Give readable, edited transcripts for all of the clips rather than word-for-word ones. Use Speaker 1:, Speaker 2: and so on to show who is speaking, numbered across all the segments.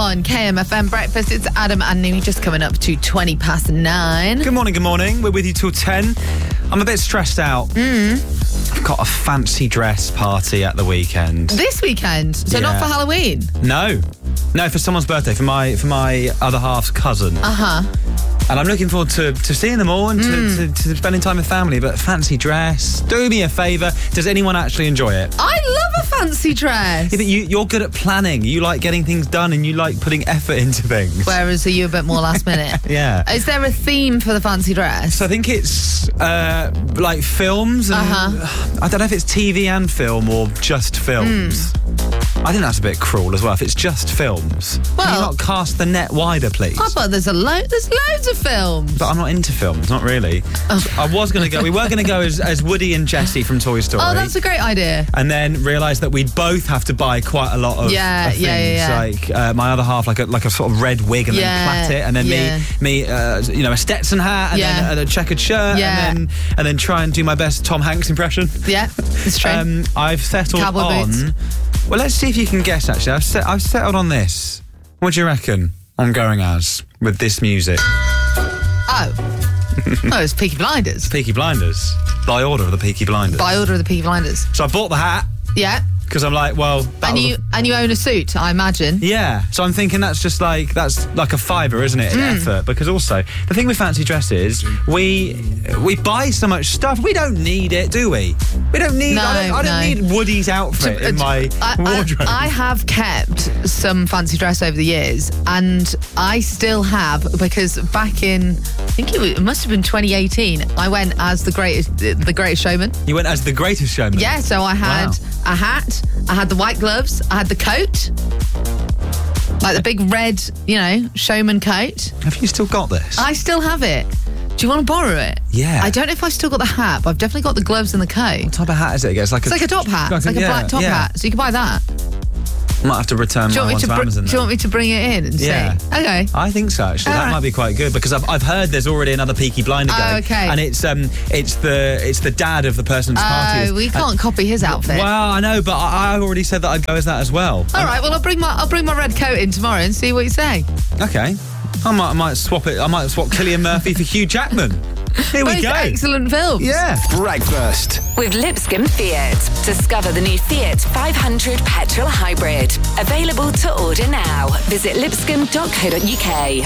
Speaker 1: on KMFM Breakfast. It's Adam and Nimi, just coming up to 9:20.
Speaker 2: Good morning. We're with you till 10. I'm a bit stressed out. I've got a fancy dress party at the weekend.
Speaker 1: This weekend? So not for Halloween?
Speaker 2: No, for someone's birthday, for my other half's cousin. And I'm looking forward to seeing them all and to spending time with family. But fancy dress, do me a favour. Does anyone actually enjoy it?
Speaker 1: I love a fancy dress.
Speaker 2: Yeah, but you're good at planning. You like getting things done and you like putting effort into things.
Speaker 1: Whereas are you a bit more last minute?
Speaker 2: Yeah.
Speaker 1: Is there a theme for the fancy dress?
Speaker 2: So I think it's like films. And I don't know if it's TV and film or just films. I think that's a bit cruel as well. If it's just films, can you not cast the net wider, please?
Speaker 1: Oh, but there's loads of films.
Speaker 2: But I'm not into films, not really. I was going to go. We were going to go as Woody and Jessie from Toy Story.
Speaker 1: Oh, that's a great idea.
Speaker 2: And then realised that we'd both have to buy quite a lot of things. Like my other half, like a sort of red wig, and then plait it, and then me, a Stetson hat, and then a checkered shirt, and then try and do my best Tom Hanks impression. Yeah,
Speaker 1: it's true.
Speaker 2: I've settled
Speaker 1: Cowboy
Speaker 2: on.
Speaker 1: Boots.
Speaker 2: Well, let's see if you can guess. Actually, I've settled on this. What do you reckon I'm going as with this music?
Speaker 1: It's Peaky Blinders.
Speaker 2: Peaky Blinders. By order of the Peaky Blinders.
Speaker 1: By order of the Peaky Blinders.
Speaker 2: So I bought the hat.
Speaker 1: Yeah.
Speaker 2: Because I'm like, well...
Speaker 1: And you own a suit, I imagine.
Speaker 2: Yeah. So I'm thinking that's like a fiver, isn't it, in effort? Because also, the thing with fancy dresses, we buy so much stuff. We don't need it, do we? We don't need... I don't need Woody's outfit in my wardrobe.
Speaker 1: I have kept some fancy dress over the years, and I still have, because back in, I think it must have been 2018, I went as the greatest showman. You
Speaker 2: went as the greatest showman?
Speaker 1: Yeah, so I had a hat, I had the white gloves, I had the coat, like the big red, showman coat.
Speaker 2: Have you still got this?
Speaker 1: I still have it. Do you want to borrow it?
Speaker 2: Yeah.
Speaker 1: I don't know if I've still got the hat, but I've definitely got the gloves and the coat.
Speaker 2: What type of hat is it? It's like a
Speaker 1: top hat. It's like a black top hat. So you can buy that.
Speaker 2: I might have to return my one to Amazon.
Speaker 1: Do you want me to bring it in and see? Okay.
Speaker 2: I think so, actually. That might be quite good, because I've heard there's already another Peaky Blinder going.
Speaker 1: Okay.
Speaker 2: And it's the dad of the person's party.
Speaker 1: Oh, we can't copy his outfit.
Speaker 2: Well, I know, but I already said that I'd go as that as well.
Speaker 1: All right, well, I'll bring my red coat in tomorrow and see what you say.
Speaker 2: Okay. I might swap it. I might swap Cillian Murphy for Hugh Jackman. Here we go.
Speaker 1: Excellent films.
Speaker 2: Yeah.
Speaker 3: Breakfast with Lipscomb Fiat. Discover the new Fiat 500 petrol hybrid. Available to order now. Visit lipscomb.co.uk.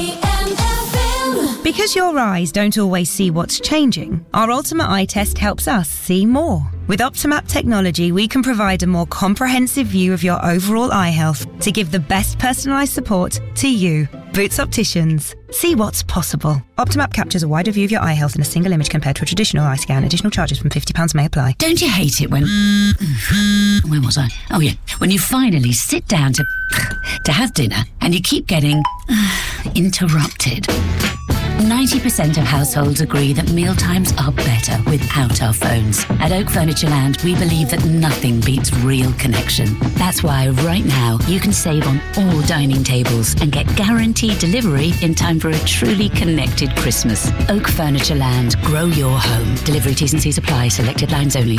Speaker 3: KMFM.
Speaker 4: Because your eyes don't always see what's changing, our Ultimate Eye Test helps us see more. With Optimap technology, we can provide a more comprehensive view of your overall eye health to give the best personalised support to you. Boots Opticians. See what's possible. Optimap captures a wider view of your eye health in a single image compared to a traditional eye scan. Additional charges from £50 may apply.
Speaker 5: Don't you hate it when... Where was I? Oh, yeah. When you finally sit down to have dinner and you keep getting interrupted. 90% of households agree that mealtimes are better without our phones. At Oak Furniture Land, we believe that nothing beats real connection. That's why right now you can save on all dining tables and get guaranteed delivery in time for a truly connected Christmas. Oak Furniture Land. Grow your home. Delivery T's and C's apply. Selected lines only.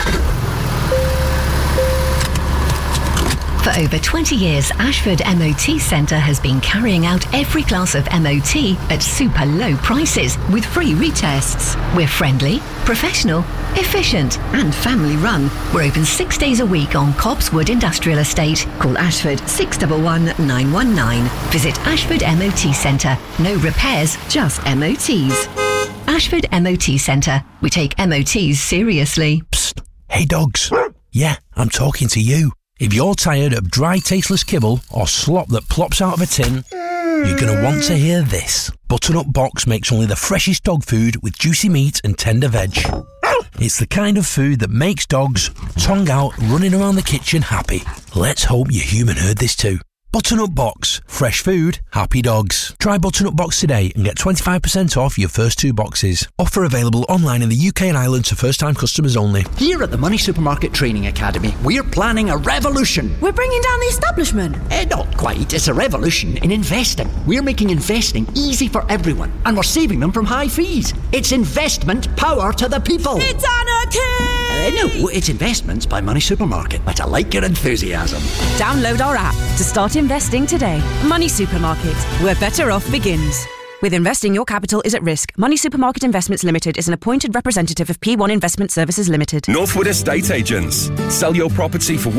Speaker 6: For over 20 years, Ashford MOT Centre has been carrying out every class of MOT at super low prices with free retests. We're friendly, professional, efficient and family run. We're open 6 days a week on Cobbswood Industrial Estate. Call Ashford 611 919. Visit Ashford MOT Centre. No repairs, just MOTs. Ashford MOT Centre. We take MOTs seriously.
Speaker 7: Psst. Hey dogs. Yeah, I'm talking to you. If you're tired of dry, tasteless kibble or slop that plops out of a tin, you're going to want to hear this. Butternut Box makes only the freshest dog food with juicy meat and tender veg. It's the kind of food that makes dogs, tongue out, running around the kitchen happy. Let's hope your human heard this too. Butternut Box. Fresh food, happy dogs. Try Butternut Box today and get 25% off your first 2 boxes. Offer available online in the UK and Ireland to first-time customers only.
Speaker 8: Here at the Money Supermarket Training Academy, we're planning a revolution.
Speaker 9: We're bringing down the establishment.
Speaker 8: Not quite. It's a revolution in investing. We're making investing easy for everyone, and we're saving them from high fees. It's investment power to the people.
Speaker 9: It's anarchy!
Speaker 8: No, it's Investments by Money Supermarket, but I like your enthusiasm.
Speaker 9: Download our app to start investing today. Money Supermarket, where better off begins. With investing, your capital is at risk. Money Supermarket Investments Limited is an appointed representative of P1 Investment Services Limited.
Speaker 10: Northwood Estate Agents. Sell your property for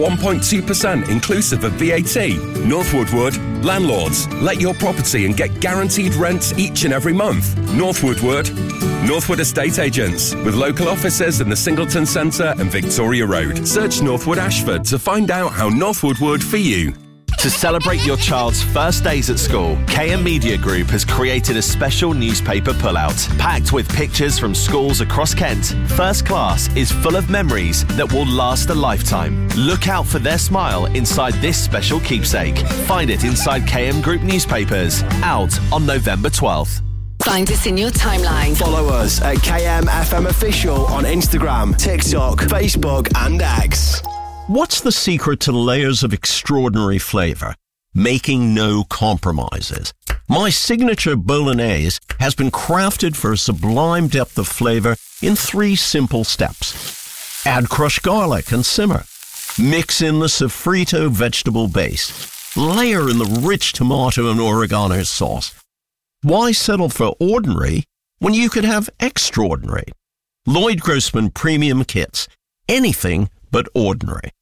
Speaker 10: 1.2% inclusive of VAT. Northwood Wood. Landlords. Let your property and get guaranteed rent each and every month. Northwood Wood. Northwood Estate Agents. With local offices in the Singleton Centre and Victoria Road. Search Northwood Ashford to find out how Northwood would for you.
Speaker 11: To celebrate your child's first days at school, KM Media Group has created a special newspaper pullout. Packed with pictures from schools across Kent, First Class is full of memories that will last a lifetime. Look out for their smile inside this special keepsake. Find it inside KM Group newspapers, out on November 12th.
Speaker 3: Find us in your timeline.
Speaker 12: Follow us at KMFM Official on Instagram, TikTok, Facebook and X.
Speaker 7: What's the secret to layers of extraordinary flavour? Making no compromises. My signature bolognese has been crafted for a sublime depth of flavour in 3 simple steps. Add crushed garlic and simmer. Mix in the sofrito vegetable base. Layer in the rich tomato and oregano sauce. Why settle for ordinary when you could have extraordinary? Lloyd Grossman Premium Kits. Anything but ordinary.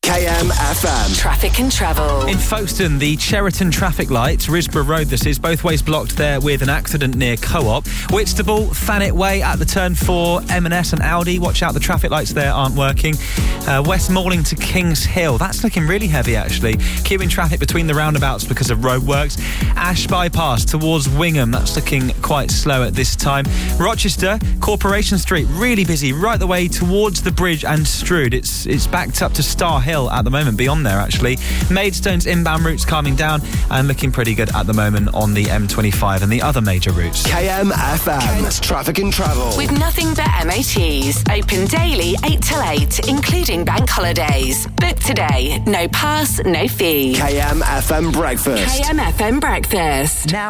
Speaker 12: KMFM.
Speaker 3: Traffic and travel.
Speaker 2: In Folkestone, the Cheriton traffic lights, Risborough Road this is, both ways blocked there with an accident near Co-op. Whitstable, Thanet Way at the turn for M&S and Audi. Watch out, the traffic lights there aren't working. West Malling to Kings Hill, that's looking really heavy actually. Queuing traffic between the roundabouts because of roadworks. Ash Bypass towards Wingham, that's looking quite slow at this time. Rochester, Corporation Street, really busy right the way towards the bridge and Strood. It's backed up to Star Hill at the moment, beyond there actually. Maidstone's inbound routes calming down and looking pretty good at the moment on the M25 and the other major routes.
Speaker 12: KMFM. Kent Traffic and Travel.
Speaker 3: With nothing but MOTs. Open daily 8 till 8, including bank holidays. Book today. No pass, no fee.
Speaker 12: KMFM Breakfast.
Speaker 3: KMFM Breakfast.
Speaker 8: Now